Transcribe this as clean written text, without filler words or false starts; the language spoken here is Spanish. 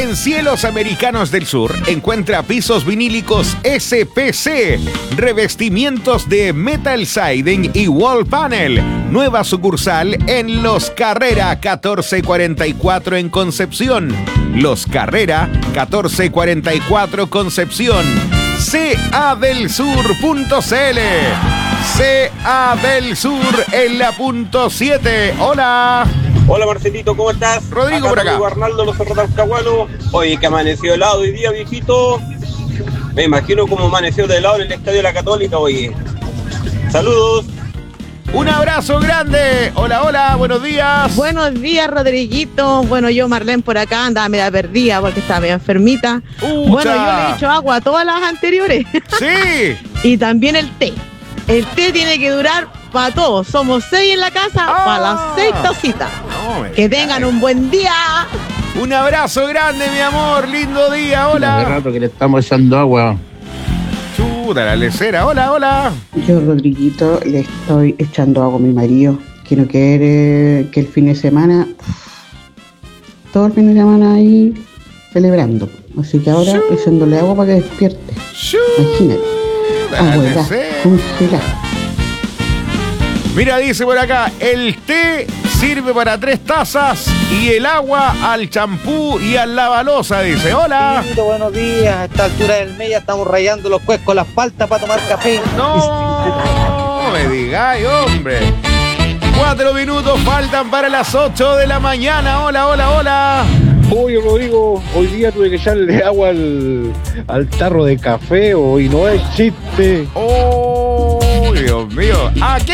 En Cielos Americanos del Sur encuentra pisos vinílicos SPC, revestimientos de metal siding y wall panel. Nueva sucursal en Los Carrera 1444 en Concepción. Los Carrera 1444 Concepción. CADelSur.cl. CA del Sur en la punto 7. Hola. Hola Marcelito, ¿cómo estás? Rodrigo por acá. Arnaldo, los Talcahuano. Oye, que amaneció helado hoy día, viejito. Me imagino cómo amaneció de helado en el Estadio de la Católica, oye. Saludos. Un abrazo grande. Hola, hola, buenos días. Buenos días, Rodriguito. Bueno, yo, Marlene, por acá andaba media perdida porque estaba media enfermita. Bueno, yo le he hecho agua a todas las anteriores. Sí. Y también el té. El té tiene que durar para todos. Somos 6 en la casa, para las 6 tacitas. No, que tengan un buen día. Un abrazo grande, mi amor. Lindo día. Hola. Hace rato que le estamos echando agua. Chuta, la lecera. Hola, hola. Yo, Rodriguito, le estoy echando agua a mi marido, que no quiere que el fin de semana, todo el fin de semana ahí celebrando. Así que ahora echándole agua para que despierte. Imagínate. Abuela, congelada. Mira, dice por acá, el té sirve para 3 tazas y el agua al champú y al lavalosa, dice. Hola. Buenos días, a esta altura del mes ya estamos rayando los cuescos con las paltas para tomar café. No me digáis, hombre. 4 minutos faltan para las 8 de la mañana. Hola, hola, hola. Oye, Rodrigo, hoy día tuve que echarle agua al tarro de café, hoy no es chiste. Oh, Dios mío. ¿A qué